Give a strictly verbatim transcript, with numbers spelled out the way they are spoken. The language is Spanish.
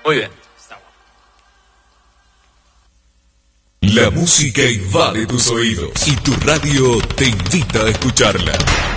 Muy bien. La música invade tus oídos y tu radio te invita a escucharla.